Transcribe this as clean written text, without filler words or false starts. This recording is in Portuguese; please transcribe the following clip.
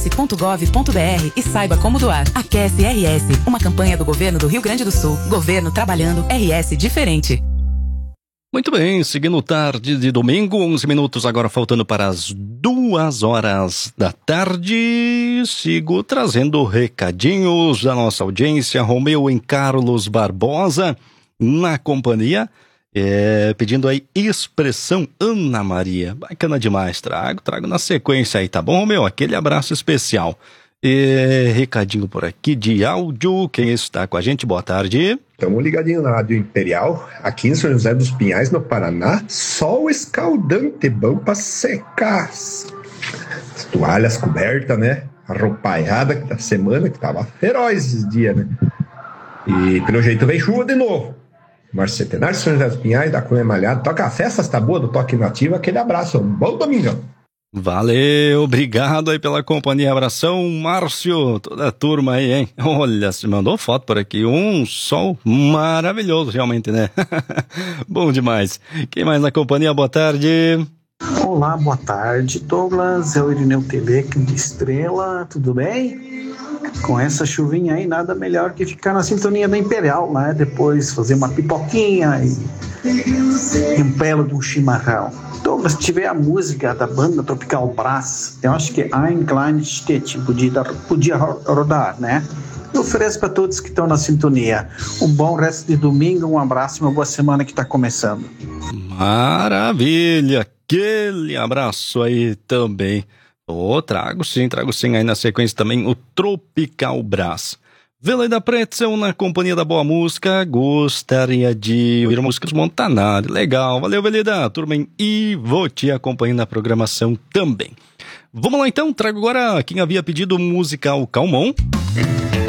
rs.gov.br e saiba como doar. Aquece RS, uma campanha do governo do Rio Grande do Sul. Governo trabalhando, RS diferente. Muito bem, seguindo tarde de domingo, 11 minutos agora faltando para as 2 horas da tarde. Sigo trazendo recadinhos da nossa audiência. Romeu em Carlos Barbosa, na companhia, pedindo aí expressão Ana Maria. Bacana demais, trago na sequência aí, tá bom, Romeu? Aquele abraço especial. Recadinho por aqui de áudio, quem está com a gente? Boa tarde. Estamos ligadinho na Rádio Imperial, aqui em São José dos Pinhais, no Paraná. Sol escaldante, bom para secar as toalhas cobertas, né? A roupaiada da semana, que tava feroz esses dias, né? E pelo jeito vem chuva de novo. Março Centenário, São José dos Pinhais, da Cunha Malhada. Toca a festa, tá boa do Toque Nativo. Aquele abraço, bom domingão. Valeu, obrigado aí pela companhia, abração, Márcio, toda a turma aí, hein? Olha, se mandou foto por aqui, um sol maravilhoso, realmente, né? Bom demais. Quem mais na companhia? Boa tarde. Olá, boa tarde, Douglas, é o Irineu Telec de Estrela, tudo bem? Com essa chuvinha aí, nada melhor que ficar na sintonia da Imperial, né? Depois fazer uma pipoquinha e um belo de um chimarrão. Douglas, se tiver a música da banda Tropical Brass, eu acho que Ein kleines Städtchen podia rodar, né? Eu ofereço para todos que estão na sintonia. Um bom resto de domingo, um abraço e uma boa semana que está começando. Maravilha, aquele abraço aí também. Trago sim aí na sequência também o Tropical Brass. Veleda Pretzel na companhia da boa música, gostaria de ouvir músicas Montanari, legal, valeu Veleda, turma, e vou te acompanhando na programação também. Vamos lá então, trago agora quem havia pedido musical Calmon.